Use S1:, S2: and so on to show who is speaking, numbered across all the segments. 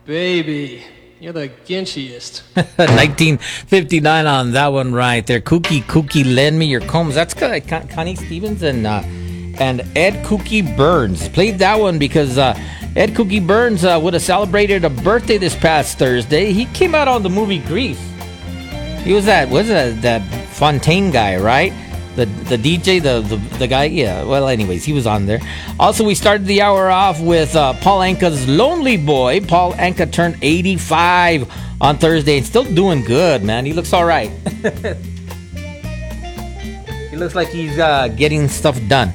S1: Baby, you're the ginchiest.
S2: 1959 on that one right there. Kooky, lend me your combs. That's good. Connie Stevens and Ed Kooky Burns played that one because Ed Kooky Burns would have celebrated a birthday this past Thursday. He came out on the movie Grease. He was that Fontaine guy, right? The DJ, the guy, yeah. Well, anyways, he was on there. Also, we started the hour off with Paul Anka's Lonely Boy. Paul Anka turned 85 on Thursday and still doing good, man. He looks all right. He looks like he's getting stuff done.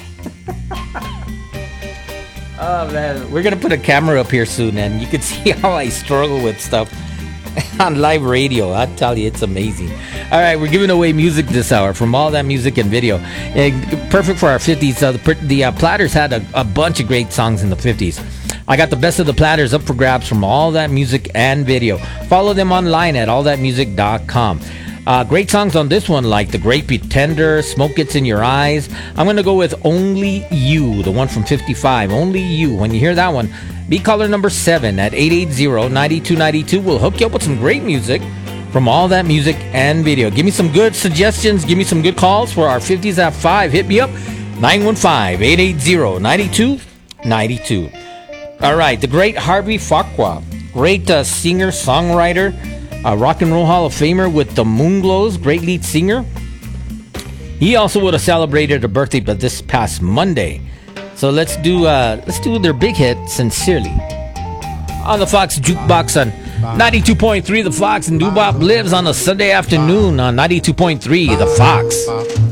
S2: Oh, man. We're going to put a camera up here soon, and you can see how I struggle with stuff on live radio. I tell you, it's amazing. All right, we're giving away music this hour from All That Music and Video. Perfect for our 50s. The Platters had a bunch of great songs in the 50s. I got the best of the Platters up for grabs from All That Music and Video. Follow them online at allthatmusic.com. Great songs on this one like The Great Pretender, Smoke Gets in Your Eyes. I'm going to go with Only You, the one from 55. Only You. When you hear that one, be caller number 7 at 880-9292. We'll hook you up with some great music from All That Music and Video. Give me some good suggestions. Give me some good calls for our 50s at 5. Hit me up, 915-880-9292. All right, the great Harvey Farquhar, great singer-songwriter, Rock and Roll Hall of Famer with the Moonglows, great lead singer. He also would have celebrated a birthday, but this past Monday. So let's do their big hit, Sincerely, on the Fox Jukebox on 92.3 The Fox, and Doo-Wop lives on a Sunday afternoon on 92.3 The Fox.